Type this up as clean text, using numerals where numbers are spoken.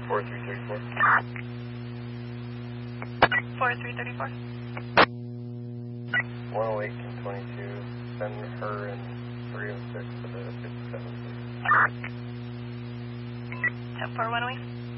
4334. 4334. 108 and 22. Send her in 306 to the 57, please. 10-4, 108.